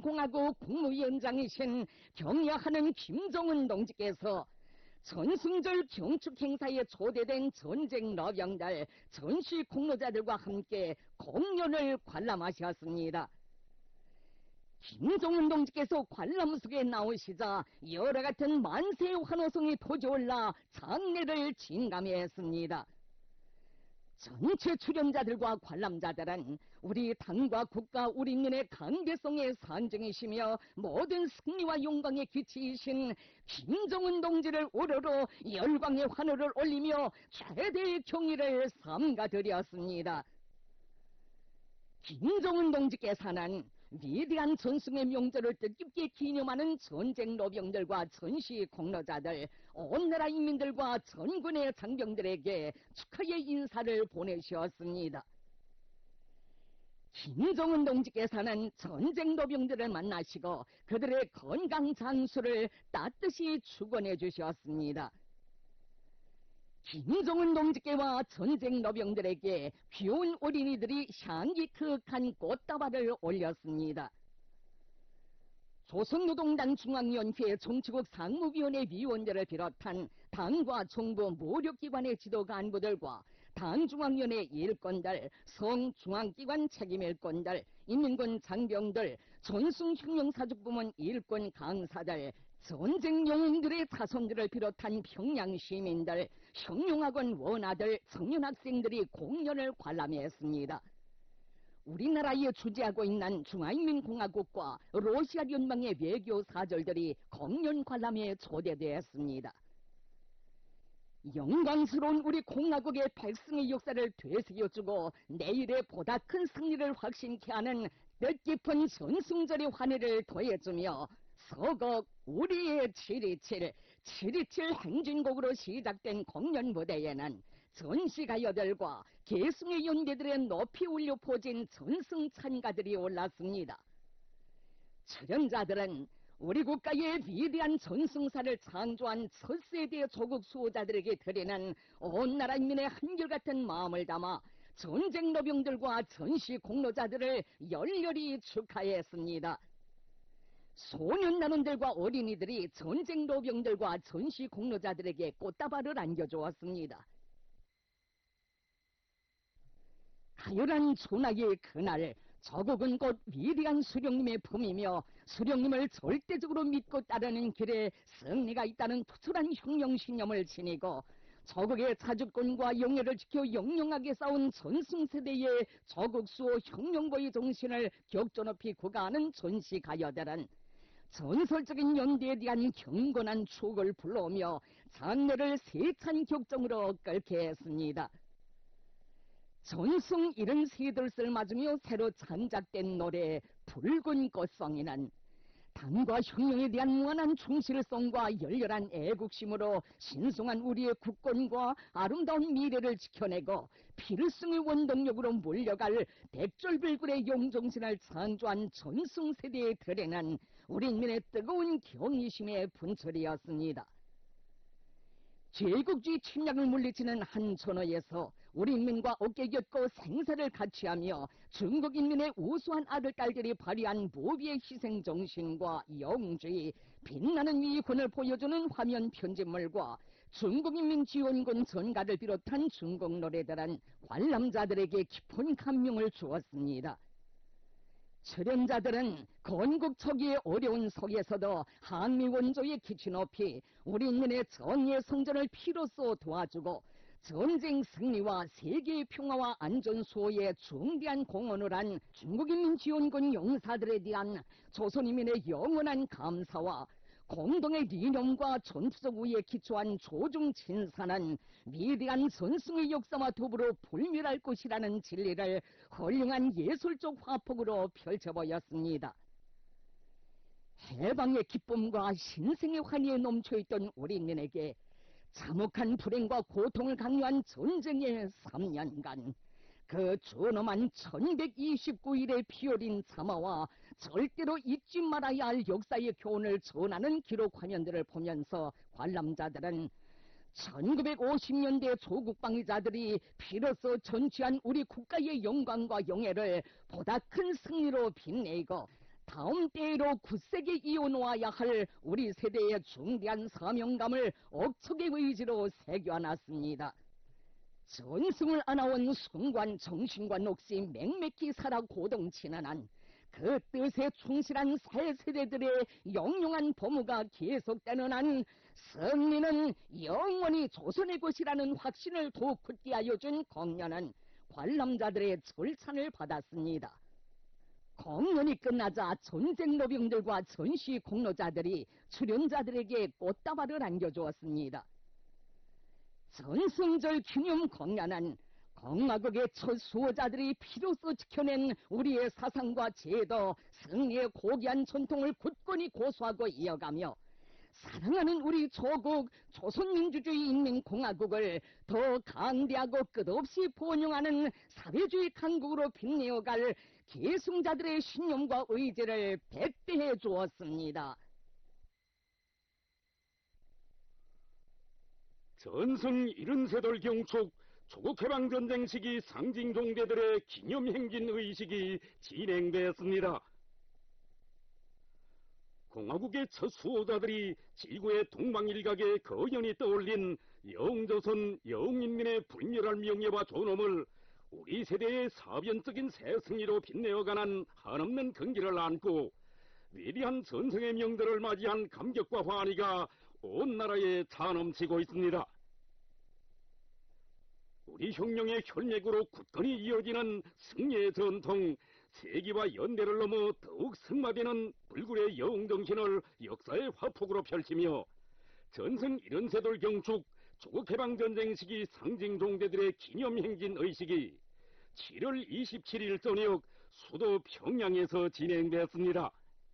국민공화국 국무위원장이신 경야하는 김정은 동지께서 전승절 경축행사에 초대된 전쟁 러병들, 전시 공로자들과 함께 공연을 관람하셨습니다. 김정은 동지께서 관람석에 나오시자 여러 같은 만세 환호성이 터져올라 장례를 진감했습니다. 전체 출연자들과 관람자들은 우리 당과 국가 우리 인민의 강대성의 상징이시며 모든 승리와 영광의 기치이신 김정은 동지를 우러러 열광의 환호를 올리며 최대의 경의를 삼가드렸습니다. 김정은 동지께서는 위대한 전승의 명절을 뜻깊게 기념하는 전쟁 노병들과 전시 공로자들, 온 나라 인민들과 전군의 장병들에게 축하의 인사를 보내주었습니다. 김정은 동지께서는 전쟁 노병들을 만나시고 그들의 건강 장수를 따뜻이 축원해 주셨습니다. 김정은 동지께와 전쟁 노병들에게 귀여운 어린이들이 향기 그윽한 꽃다발을 올렸습니다. 조선노동당 중앙위원회 정치국 상무위원회 위원들을 비롯한 당과 정부 모력기관의 지도 간부들과 당중앙위원회 일꾼들, 성중앙기관 책임일꾼들, 인민군 장병들, 전승혁명사직부문 일꾼 강사들, 전쟁 영웅들의 자손들을 비롯한 평양 시민들, 혁명학원 원아들, 청년학생들이 공연을 관람했습니다. 우리나라에 주재하고 있는 중화인민공화국과 러시아 연방의 외교 사절들이 공연 관람에 초대되었습니다. 영광스러운 우리 공화국의 백성의 역사를 되새겨주고 내일의 보다 큰 승리를 확신케 하는 뜻깊은 전승절의 환희를 더해주며 서곡 우리의 727 행진곡으로 시작된 공연 무대에는 전시가요들과 개숭의 연대들의 높이 울려 퍼진 전승 찬가들이 올랐습니다. 출연자들은 우리 국가의 위대한 전승사를 창조한 첫 세대 조국 수호자들에게 드리는 온 나라 인민의 한결같은 마음을 담아 전쟁 노병들과 전시 공로자들을 열렬히 축하했습니다. 소년 난원들과 어린이들이 전쟁 노병들과 전시 공로자들에게 꽃다발을 안겨주었습니다. 가열한 전하의 그날, 저국은 곧 위대한 수령님의 품이며 수령님을 절대적으로 믿고 따르는 길에 승리가 있다는 투철한 혁명신념을 지니고 저국의 자주권과 영예를 지켜 영영하게 싸운 전승세대의 저국수호 혁명보의 정신을 격조 높이 구가하는 전시가요들은 전설적인 연대에 대한 경건한 추억을 불러오며 장례를 세찬 격정으로 끌게 했습니다. 전승 73들 맞으며 새로 창작된 노래 붉은 꽃송이는 당과 혁명에 대한 무한한 충실성과 열렬한 애국심으로 신성한 우리의 국권과 아름다운 미래를 지켜내고 필승의 원동력으로 몰려갈 백졸불굴의 용정신을 창조한 전승세대에 드러낸 우리 인민의 뜨거운 경의심의 분철이었습니다. 제국주의 침략을 물리치는 한 전어에서 우리 인민과 어깨 겹고 생사를 같이하며 중국 인민의 우수한 아들딸들이 발휘한 무비의 희생정신과 영웅주의, 빛나는 위훈을 보여주는 화면 편집물과 중국인민지원군 전가를 비롯한 중국 노래들은 관람자들에게 깊은 감명을 주었습니다. 출연자들은 건국 초기의 어려운 속에서도 한미 원조의 기치 높이 우리 인민의 정의의 성전을 피로써 도와주고 전쟁 승리와 세계의 평화와 안전 수호에 중대한 공헌을 한 중국인민지원군 용사들에 대한 조선인민의 영원한 감사와 공동의 이념과 전투적 우위에 기초한 조중 진사는 위대한 전승의 역사와 더불어 불멸할 것이라는 진리를 훌륭한 예술적 화폭으로 펼쳐보였습니다. 해방의 기쁨과 신생의 환희에 넘쳐있던 우리 인민에게 참혹한 불행과 고통을 강요한 전쟁의 3년간 그 준엄한 1129일의 피어린 참화와 절대로 잊지 말아야 할 역사의 교훈을 전하는 기록 화면들을 보면서 관람자들은 1950년대 조국방위자들이 비로소 전취한 우리 국가의 영광과 영예를 보다 큰 승리로 빛내고 다음 때로 굳세게 이어놓아야 할 우리 세대의 중대한 사명감을 억척의 의지로 새겨놨습니다. 전승을 안아온 순관 정신과 넋이 맹맥히 살아 고동치는 한 그 뜻에 충실한 새 세대들의 영롱한 범우가 계속되는 한 승리는 영원히 조선의 것이라는 확신을 더욱 굳게 하여 준 공연은 관람자들의 절찬을 받았습니다. 공연이 끝나자 전쟁 노병들과 전시 공로자들이 출연자들에게 꽃다발을 안겨주었습니다. 전승절 기념 공연은 공화국의 첫 수호자들이 피로써 지켜낸 우리의 사상과 제도, 승리의 고귀한 전통을 굳건히 고수하고 이어가며 사랑하는 우리 조국 조선민주주의인민공화국을 더 강대하고 끝없이 번영하는 사회주의 강국으로 빛내어갈 계승자들의 신념과 의지를 백배해 주었습니다. 전승 70세들 경축 조국해방전쟁 시기 상징종대들의 기념행진의식이 진행되었습니다. 공화국의 첫 수호자들이 지구의 동방일각에 거연히 떠올린 영조선 영인민의 불멸할 명예와 존엄을 우리 세대의 사변적인 새 승리로 빛내어가는 한없는 긍지를 안고 위대한 전승의 명들을 맞이한 감격과 환희가 온 나라에 차넘치고 있습니다. 우리 혁명의 혈맥으로 굳건히 이어지는 승리의 전통, 세기와 연대를 넘어 더욱 승화되는 불굴의 영정신을 역사의 화폭으로 펼치며 전승 70세들 경축 조국해방전쟁 시기 상징종대들의 기념행진의식이 7월 27일 저녁 수도 평양에서 진행되었습니다.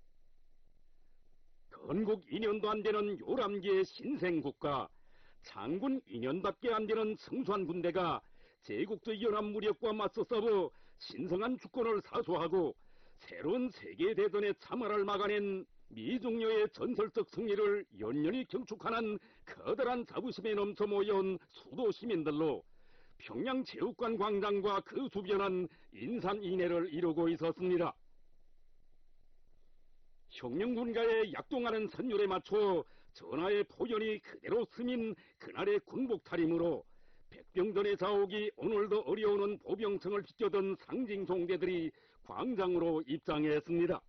건국 2년도 안 되는 요람기의 신생국가, 장군 2년답게 안 되는 성수한 군대가 제국주의 연합 무력과 맞서 싸워 신성한 주권을 사수하고 새로운 세계대전의 참화를 막아낸 미중녀의 전설적 승리를 연연히 경축하는 커다란 자부심에 넘쳐 모여온 수도 시민들로 평양체육관 광장과 그 주변은 인산인해를 이루고 있었습니다. 혁명군가의 약동하는 선율에 맞춰 전하의 포연이 그대로 스민 그날의 군복탈임으로 백병전의 자옥이 오늘도 어려우는 보병청을 비껴든 상징종대들이 광장으로 입장했습니다.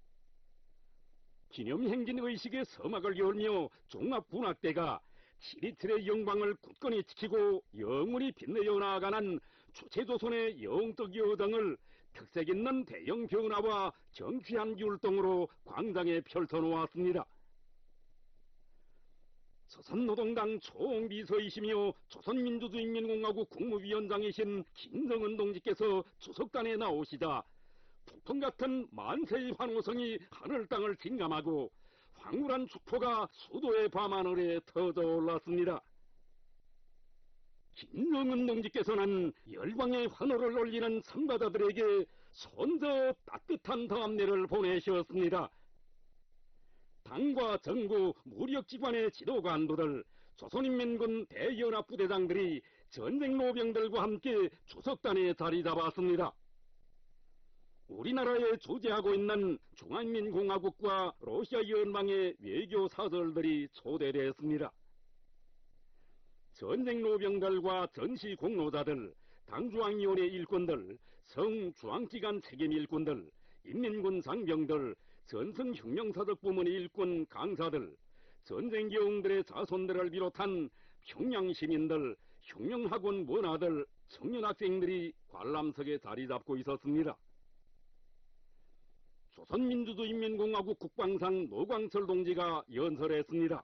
기념행진의식의 서막을 열며 종합군악대가 727의 영광을 굳건히 지키고 영원히 빛내어 나아가는 주체조선의 영적 여정을 특색 있는 대형 변화와 경쾌한 율동으로 광장에 펼쳐놓았습니다. 조선노동당 총비서이시며 조선민주주의인민공화국 국무위원장이신 김정은 동지께서 주석단에 나오시자 폭풍 같은 만세의 환호성이 하늘 땅을 진감하고 황홀한 축포가 수도의 밤하늘에 터져 올랐습니다. 김정은 동지께서는 열광의 환호를 올리는 참가자들에게 손저 따뜻한 다음내를 보내셨습니다. 당과 정부, 무력기관의 지도관부들, 조선인민군 대연합부대장들이 전쟁 노병들과 함께 주석단에 자리 잡았습니다. 우리나라에 주재하고 있는 중화인민공화국과 러시아 연방의 외교사절들이 초대되었습니다. 전쟁 노병들과 전시 공로자들, 당중앙위원회 일꾼들, 성중앙기관 책임 일꾼들, 인민군 장병들, 전승혁명사적 부문의 일꾼 강사들, 전쟁 영웅들의 자손들을 비롯한 평양 시민들, 혁명학원 원아들, 청년학생들이 관람석에 자리 잡고 있었습니다. 조선민주주의인민공화국 국방상 노광철 동지가 연설했습니다.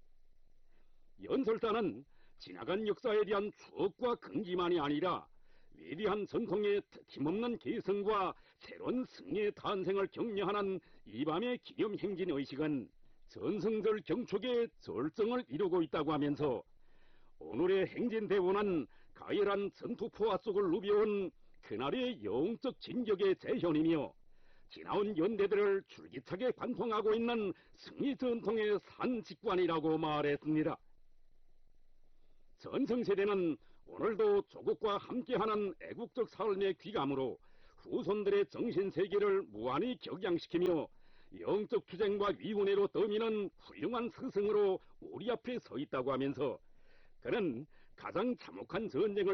연설자는 지나간 역사에 대한 추억과 긍지만이 아니라 위대한 전통의 힘없는 계승과 새로운 승리의 탄생을 격려하는 이 밤의 기념행진의식은 전승절 경축의 절정을 이루고 있다고 하면서 오늘의 행진대원은 가열한 전투포화 속을 누벼온 그날의 영적 진격의 재현이며 지나온 연대들을 줄기차게 관통하고 있는 승리 전통의 산직관이라고 말했습니다. 전승세대는 오늘도 조국과 함께하는 애국적 삶의 귀감으로 후손들의 정신세계를 무한히 격양시키며 영적 투쟁과 위훈회로 떠미는 훌륭한 스승으로 우리 앞에 서 있다고 하면서 그는 가장 참혹한 전쟁을